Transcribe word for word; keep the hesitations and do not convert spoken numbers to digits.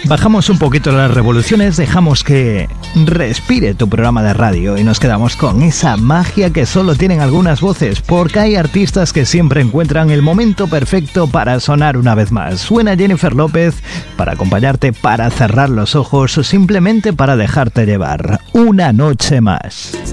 Bajamos un poquito las revoluciones, dejamos que respire tu programa de radio y nos quedamos con esa magia que solo tienen algunas voces, porque hay artistas que siempre encuentran el momento perfecto para sonar una vez más. Suena Jennifer López para acompañarte, para cerrar los ojos o simplemente para dejarte llevar una noche más.